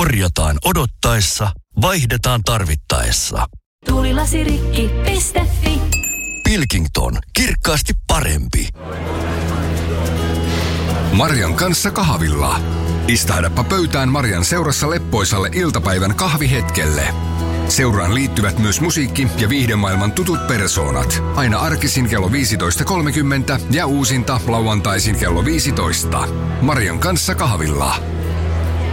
Korjataan odottaessa, vaihdetaan tarvittaessa. Tuulilasirikki.fi. Pilkington. Kirkkaasti parempi. Marian kanssa kahvilla. Istahdapa pöytään Marian seurassa leppoisalle iltapäivän kahvihetkelle. Seuraan liittyvät myös musiikki- ja viihdemaailman tutut persoonat. Aina arkisin kello 15.30 ja uusinta lauantaisin kello 15. Marian kanssa kahvilla.